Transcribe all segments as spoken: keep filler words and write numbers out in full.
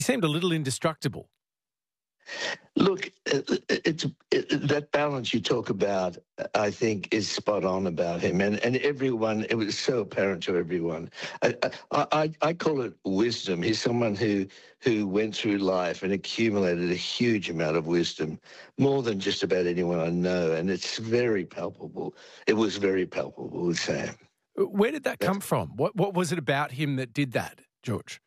He seemed a little indestructible. Look, it's it, that balance you talk about, I think, is spot on about him, and and everyone. It was so apparent to everyone. I I, I call it wisdom. He's someone who who went through life and accumulated a huge amount of wisdom, more than just about anyone I know, and it's very palpable. It was very palpable with Sam. Where did that come from? What what was it about him that did that, George?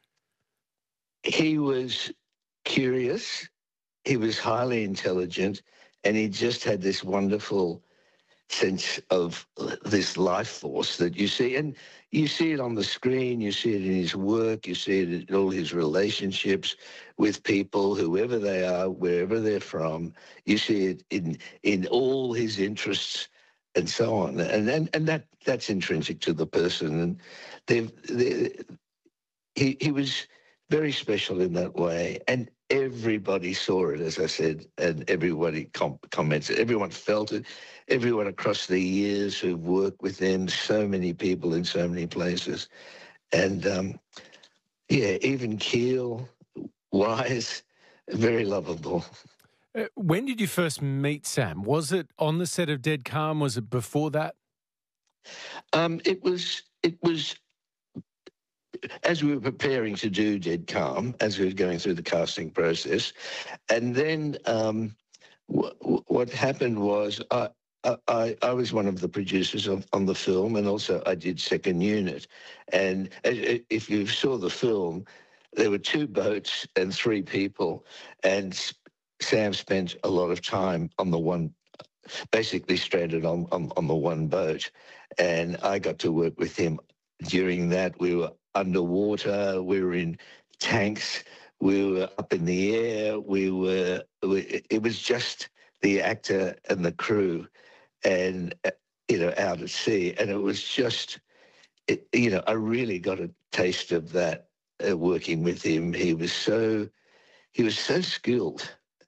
He was curious. He was highly intelligent, and he just had this wonderful sense of this life force that you see. And you see it on the screen, you see it in his work, you see it in all his relationships with people, whoever they are, wherever they're from. You see it in in all his interests and so on. And and, and that that's intrinsic to the person. And they've, they he he was very special in that way. And everybody saw it, as I said, and everybody com- commented. Everyone felt it. Everyone across the years who've worked with them, so many people in so many places. And, um, yeah, even keel, wise, very lovable. Uh, when did you first meet Sam? Was it on the set of Dead Calm? Was it before that? Um, it was... It was... As we were preparing to do Dead Calm, as we were going through the casting process, and then um, w- what happened was I, I, I was one of the producers of, on the film, and also I did second unit. And if you saw the film, there were two boats and three people, and Sam spent a lot of time on the one, basically stranded on, on, on the one boat, and I got to work with him. During that, we were underwater, we were in tanks, we were up in the air, we were, we, it was just the actor and the crew and, you know, out at sea. And it was just, it, you know, I really got a taste of that uh, working with him. He was so, he was so skilled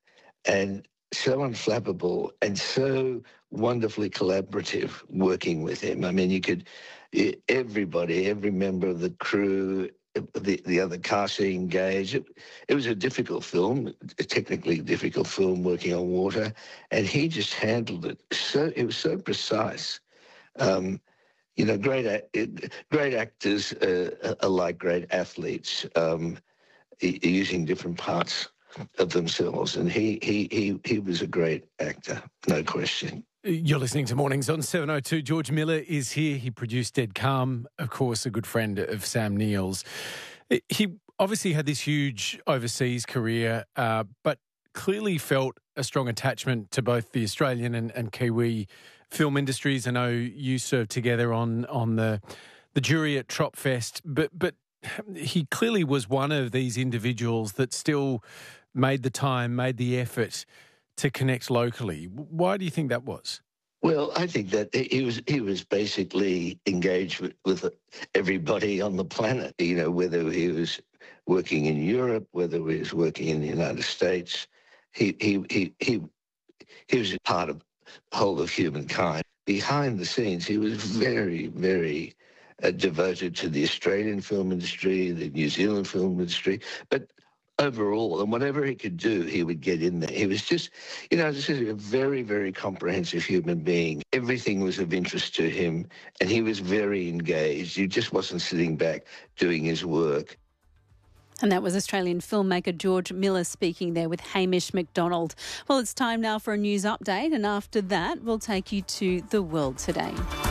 and so unflappable and so wonderfully collaborative working with him. I mean, you could, everybody, every member of the crew, the, the other casting engaged. It, it was a difficult film, a technically difficult film working on water, and he just handled it so, it was so precise. Um, you know, great, great actors uh, are like great athletes, um, using different parts of themselves, and he he he he was a great actor, no question. You're listening to Mornings on seven oh two. George Miller is here. He produced Dead Calm, of course, a good friend of Sam Neill's. He obviously had this huge overseas career, uh, but clearly felt a strong attachment to both the Australian and, and Kiwi film industries. I know you served together on on the the jury at Tropfest, but but he clearly was one of these individuals that still made the time, made the effort to connect locally. Why do you think that was? Well, I think that he was he was basically engaged with, with everybody on the planet, you know, whether he was working in Europe, whether he was working in the United States. He he he he, he was a part of the whole of humankind. Behind the scenes, he was very, very uh, devoted to the Australian film industry, the New Zealand film industry, but overall, and whatever he could do, he would get in there. He was just, you know, this is a very, very comprehensive human being. Everything was of interest to him, and he was very engaged. He just wasn't sitting back doing his work. And that was Australian filmmaker George Miller speaking there with Hamish McDonald. Well, it's time now for a news update, and after that, we'll take you to the world today.